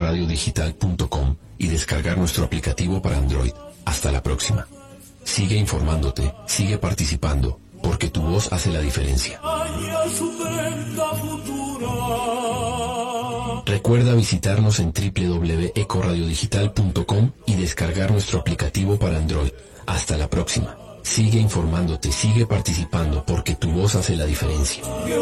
ecoriodigital.com y descargar nuestro aplicativo para Android. Hasta la próxima. Sigue informándote, sigue participando, porque tu voz hace la diferencia. Recuerda visitarnos en www.ecoradiodigital.com y descargar nuestro aplicativo para Android. Hasta la próxima. Sigue informándote, sigue participando, porque tu voz hace la diferencia.